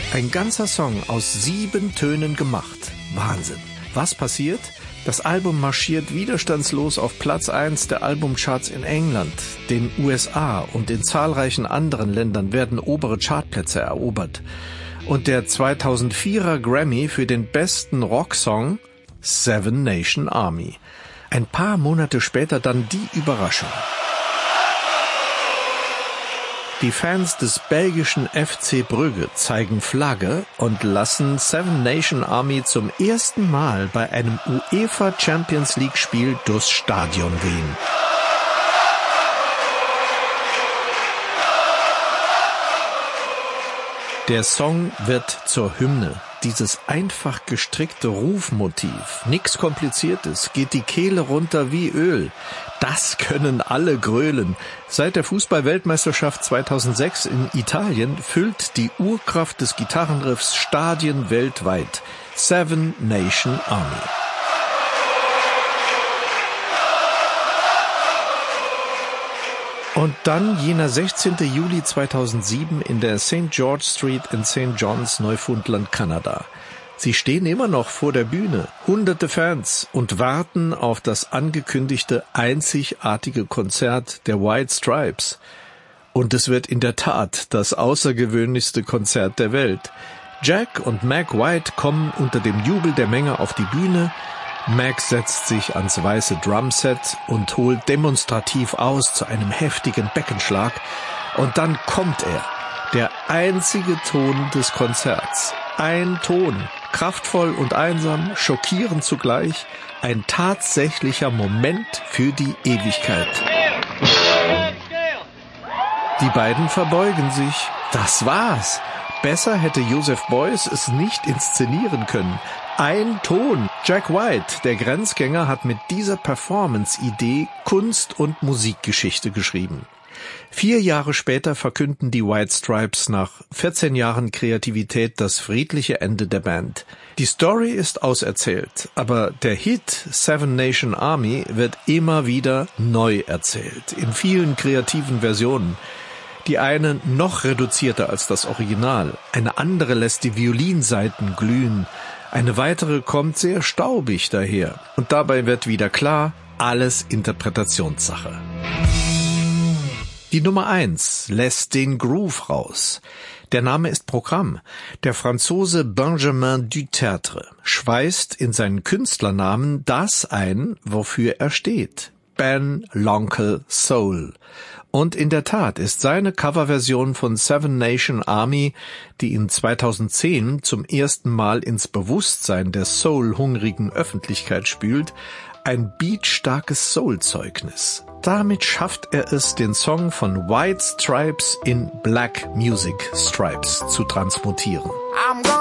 Ein ganzer Song aus 7 Tönen gemacht. Wahnsinn. Was passiert? Das Album marschiert widerstandslos auf Platz 1 der Albumcharts in England, den USA und in zahlreichen anderen Ländern werden obere Chartplätze erobert. Und der 2004er Grammy für den besten Rocksong, Seven Nation Army. Ein paar Monate später dann die Überraschung. Die Fans des belgischen FC Brügge zeigen Flagge und lassen Seven Nation Army zum ersten Mal bei einem UEFA Champions League Spiel durchs Stadion wehen. Der Song wird zur Hymne. Dieses einfach gestrickte Rufmotiv, nix Kompliziertes, geht die Kehle runter wie Öl. Das können alle grölen. Seit der Fußball-Weltmeisterschaft 2006 in Italien füllt die Urkraft des Gitarrenriffs Stadien weltweit. Seven Nation Army. Und dann jener 16. Juli 2007 in der St. George Street in St. John's, Neufundland, Kanada. Sie stehen immer noch vor der Bühne, hunderte Fans, und warten auf das angekündigte einzigartige Konzert der White Stripes. Und es wird in der Tat das außergewöhnlichste Konzert der Welt. Jack und Mac White kommen unter dem Jubel der Menge auf die Bühne. Mac setzt sich ans weiße Drumset und holt demonstrativ aus zu einem heftigen Beckenschlag. Und dann kommt er, der einzige Ton des Konzerts. Ein Ton, kraftvoll und einsam, schockierend zugleich, ein tatsächlicher Moment für die Ewigkeit. Die beiden verbeugen sich. Das war's. Besser hätte Joseph Beuys es nicht inszenieren können. Ein Ton. Jack White, der Grenzgänger, hat mit dieser Performance-Idee Kunst- und Musikgeschichte geschrieben. 4 Jahre später verkünden die White Stripes nach 14 Jahren Kreativität das friedliche Ende der Band. Die Story ist auserzählt, aber der Hit Seven Nation Army wird immer wieder neu erzählt, in vielen kreativen Versionen. Die eine noch reduzierter als das Original, eine andere lässt die Violinsaiten glühen, eine weitere kommt sehr staubig daher. Und dabei wird wieder klar, alles Interpretationssache. Die Nummer 1 lässt den Groove raus. Der Name ist Programm. Der Franzose Benjamin Dutertre schweißt in seinen Künstlernamen das ein, wofür er steht. Ben L'Oncle Soul. Und in der Tat ist seine Coverversion von Seven Nation Army, die ihn 2010 zum ersten Mal ins Bewusstsein der soul-hungrigen Öffentlichkeit spült, ein beatstarkes Soul-Zeugnis. Damit schafft er es, den Song von White Stripes in Black Music Stripes zu transmutieren.